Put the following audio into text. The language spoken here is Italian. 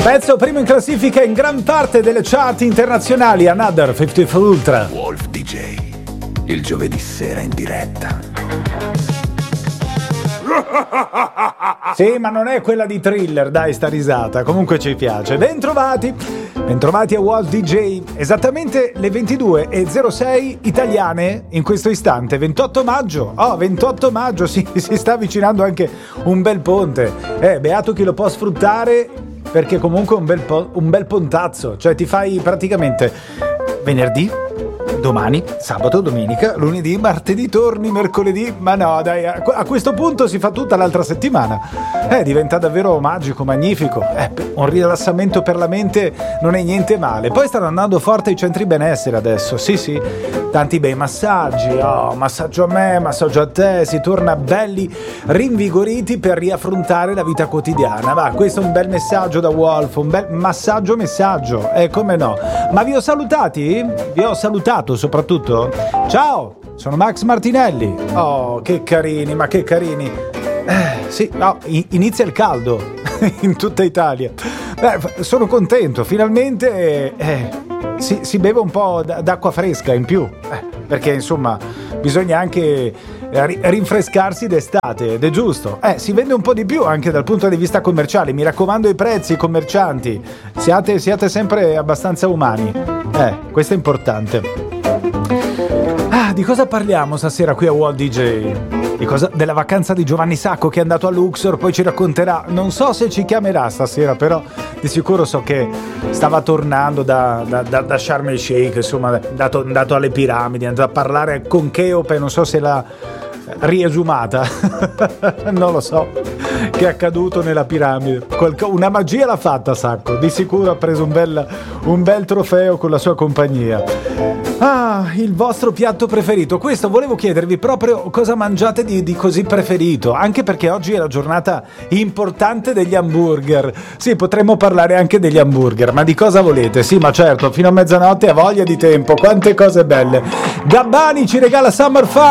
Pezzo primo in classifica in gran parte delle chart internazionali. Another 54 Ultra. Wolf DJ, il giovedì sera in diretta. Sì, ma non è quella di Thriller, dai, sta risata. Comunque ci piace. Bentrovati a Wolf DJ. Esattamente le 22:06 italiane in questo istante. 28 maggio. Oh, 28 maggio, si sta avvicinando anche un bel ponte. Beato chi lo può sfruttare, perché comunque è un bel pontazzo. Cioè ti fai praticamente venerdì, domani, sabato, domenica, lunedì, martedì, torni, mercoledì. Ma no, dai, a questo punto si fa tutta l'altra settimana. Diventa davvero magico, magnifico. Un rilassamento per la mente non è niente male. Poi stanno andando forte i centri benessere adesso. Sì, tanti bei massaggi. Oh, massaggio a me, massaggio a te. Si torna belli rinvigoriti per riaffrontare la vita quotidiana. Va, questo è un bel messaggio da Wolf, un bel messaggio. Come no. Ma vi ho salutati? Vi ho salutato soprattutto? Ciao, sono Max Martinelli. Oh, che carini, ma che carini. Sì, no, inizia il caldo in tutta Italia. Sono contento, finalmente si beve un po' d'acqua fresca in più, perché insomma bisogna anche rinfrescarsi d'estate, ed è giusto. Si vende un po' di più anche dal punto di vista commerciale. Mi raccomando, i prezzi, commercianti, siate sempre abbastanza umani. Questo è importante. Di cosa parliamo stasera qui a World DJ? Della vacanza di Giovanni Sacco, che è andato a Luxor, poi ci racconterà. Non so se ci chiamerà stasera, però di sicuro so che stava tornando da Sharm el Sheikh, insomma, andato alle piramidi, è andato a parlare con Cheope, non so se l'ha riesumata. Non lo so che è accaduto nella piramide. Una magia l'ha fatta Sacco, di sicuro ha preso un bel trofeo con la sua compagnia. Il vostro piatto preferito? Questo volevo chiedervi proprio, cosa mangiate di così preferito, anche perché oggi è la giornata importante degli hamburger. Sì, potremmo parlare anche degli hamburger, ma di cosa volete? Sì, ma certo, fino a mezzanotte ha voglia di tempo, quante cose belle. Gabbani ci regala Summer Fun.